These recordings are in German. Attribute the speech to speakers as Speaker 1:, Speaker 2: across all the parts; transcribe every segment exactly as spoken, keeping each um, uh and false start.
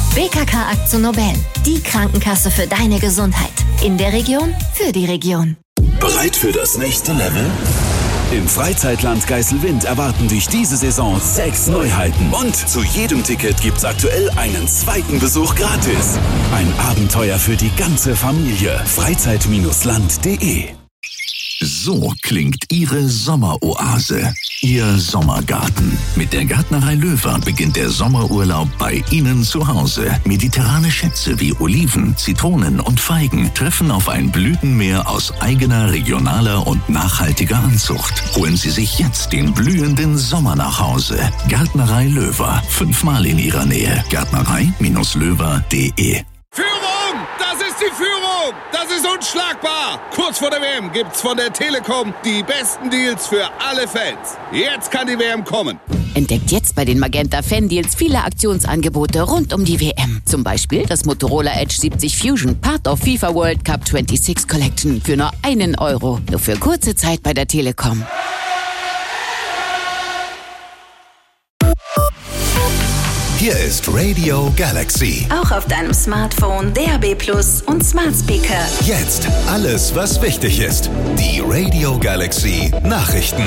Speaker 1: B K K AkzoNobel, die Krankenkasse für deine Gesundheit. In der Region, für die Region.
Speaker 2: Bereit für das nächste Level? Im Freizeitland Geiselwind erwarten dich diese Saison sechs Neuheiten. Und zu jedem Ticket gibt's aktuell einen zweiten Besuch gratis. Ein Abenteuer für die ganze Familie. Freizeit Land punkt de.
Speaker 3: So klingt Ihre Sommeroase, Ihr Sommergarten. Mit der Gärtnerei Löwer beginnt der Sommerurlaub bei Ihnen zu Hause. Mediterrane Schätze wie Oliven, Zitronen und Feigen treffen auf ein Blütenmeer aus eigener, regionaler und nachhaltiger Anzucht. Holen Sie sich jetzt den blühenden Sommer nach Hause. Gärtnerei Löwer, fünfmal in Ihrer Nähe. Gärtnerei Löwer punkt de.
Speaker 4: Führung! Das ist die Führung! Das ist unschlagbar! Kurz vor der W M gibt's von der Telekom die besten Deals für alle Fans. Jetzt kann die W M kommen.
Speaker 5: Entdeckt jetzt bei den Magenta Fan Deals viele Aktionsangebote rund um die W M. Zum Beispiel das Motorola Edge siebzig Fusion, Part of FIFA World Cup sechsundzwanzig Collection für nur einen Euro. Nur für kurze Zeit bei der Telekom.
Speaker 3: Hier ist Radio Galaxy.
Speaker 1: Auch auf deinem Smartphone, D A B Plus und Smart Speaker.
Speaker 3: Jetzt alles, was wichtig ist. Die Radio Galaxy Nachrichten.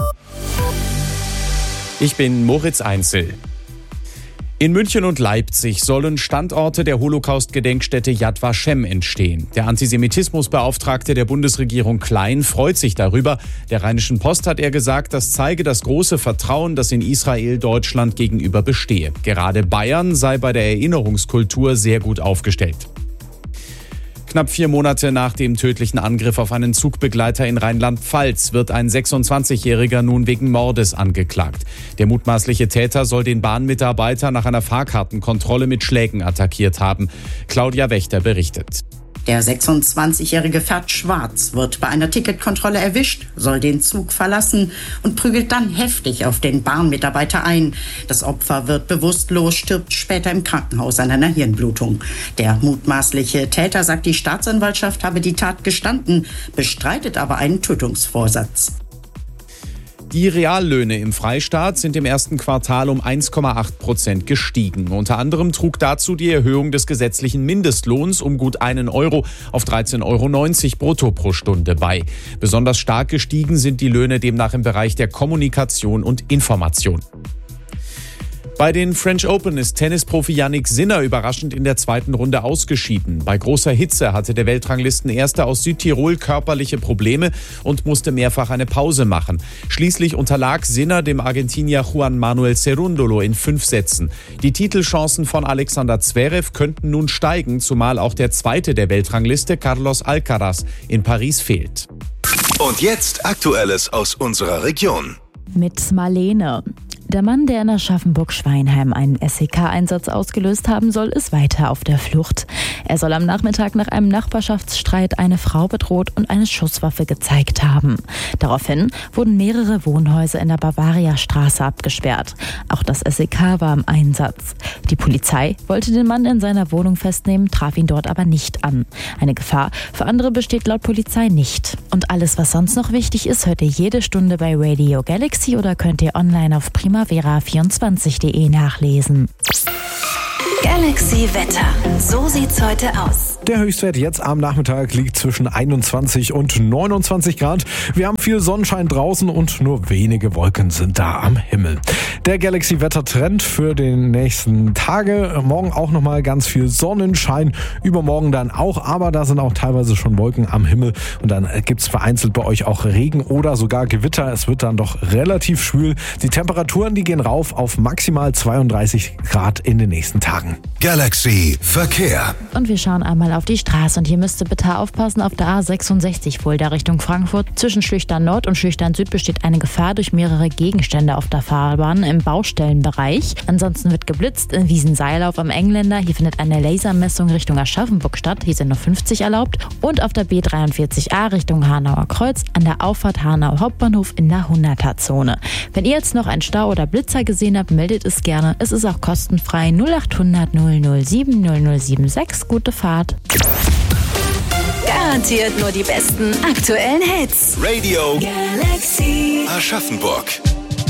Speaker 6: Ich bin Moritz Einzel. In München und Leipzig sollen Standorte der Holocaust-Gedenkstätte Yad Vashem entstehen. Der Antisemitismusbeauftragte der Bundesregierung Klein freut sich darüber. Der Rheinischen Post hat er gesagt, das zeige das große Vertrauen, das in Israel Deutschland gegenüber bestehe. Gerade Bayern sei bei der Erinnerungskultur sehr gut aufgestellt. Knapp vier Monate nach dem tödlichen Angriff auf einen Zugbegleiter in Rheinland-Pfalz wird ein sechsundzwanzigjähriger nun wegen Mordes angeklagt. Der mutmaßliche Täter soll den Bahnmitarbeiter nach einer Fahrkartenkontrolle mit Schlägen attackiert haben. Claudia Wächter berichtet.
Speaker 7: Der sechsundzwanzigjährige fährt schwarz, wird bei einer Ticketkontrolle erwischt, soll den Zug verlassen und prügelt dann heftig auf den Bahnmitarbeiter ein. Das Opfer wird bewusstlos, stirbt später im Krankenhaus an einer Hirnblutung. Der mutmaßliche Täter sagt, die Staatsanwaltschaft habe die Tat gestanden, bestreitet aber einen Tötungsvorsatz.
Speaker 6: Die Reallöhne im Freistaat sind im ersten Quartal um eins Komma acht Prozent gestiegen. Unter anderem trug dazu die Erhöhung des gesetzlichen Mindestlohns um gut einen Euro auf dreizehn Euro neunzig brutto pro Stunde bei. Besonders stark gestiegen sind die Löhne demnach im Bereich der Kommunikation und Information. Bei den French Open ist Tennisprofi Jannik Sinner überraschend in der zweiten Runde ausgeschieden. Bei großer Hitze hatte der Weltranglistenerste aus Südtirol körperliche Probleme und musste mehrfach eine Pause machen. Schließlich unterlag Sinner dem Argentinier Juan Manuel Cerúndolo in fünf Sätzen. Die Titelchancen von Alexander Zverev könnten nun steigen, zumal auch der Zweite der Weltrangliste, Carlos Alcaraz, in Paris fehlt.
Speaker 3: Und jetzt Aktuelles aus unserer Region.
Speaker 8: Mit Marlene. Der Mann, der in Aschaffenburg-Schweinheim einen S E K-Einsatz ausgelöst haben soll, ist weiter auf der Flucht. Er soll am Nachmittag nach einem Nachbarschaftsstreit eine Frau bedroht und eine Schusswaffe gezeigt haben. Daraufhin wurden mehrere Wohnhäuser in der Bavariastraße abgesperrt. Auch das S E K war im Einsatz. Die Polizei wollte den Mann in seiner Wohnung festnehmen, traf ihn dort aber nicht an. Eine Gefahr für andere besteht laut Polizei nicht. Und alles, was sonst noch wichtig ist, hört ihr jede Stunde bei Radio Galaxy oder könnt ihr online auf primavera vierundzwanzig punkt de nachlesen.
Speaker 1: Galaxy Wetter. So sieht's heute aus.
Speaker 9: Der Höchstwert jetzt am Nachmittag liegt zwischen einundzwanzig und neunundzwanzig Grad. Wir haben viel Sonnenschein draußen und nur wenige Wolken sind da am Himmel. Der Galaxy Wetter-Trend für die nächsten Tage. Morgen auch nochmal ganz viel Sonnenschein. Übermorgen dann auch, aber da sind auch teilweise schon Wolken am Himmel. Und dann gibt's vereinzelt bei euch auch Regen oder sogar Gewitter. Es wird dann doch relativ schwül. Die Temperaturen, die gehen rauf auf maximal zweiunddreißig Grad in den nächsten Tagen.
Speaker 3: Galaxy Verkehr.
Speaker 8: Und wir schauen einmal auf die Straße und hier müsst ihr bitte aufpassen, auf der A sechsundsechzig Fulda Richtung Frankfurt. Zwischen Schlüchtern Nord und Schlüchtern Süd besteht eine Gefahr durch mehrere Gegenstände auf der Fahrbahn im Baustellenbereich. Ansonsten wird geblitzt in Wiesenseilauf am Engländer. Hier findet eine Lasermessung Richtung Aschaffenburg statt. Hier sind nur fünfzig erlaubt. Und auf der B dreiundvierzig A Richtung Hanauer Kreuz an der Auffahrt Hanau Hauptbahnhof in der hunderter-Zone. Wenn ihr jetzt noch einen Stau oder Blitzer gesehen habt, meldet es gerne. Es ist auch kostenfrei. null achthundert null null sieben null null sieben sechs. Gute Fahrt.
Speaker 1: Garantiert nur die besten aktuellen Hits.
Speaker 3: Radio
Speaker 1: Galaxy
Speaker 3: Aschaffenburg.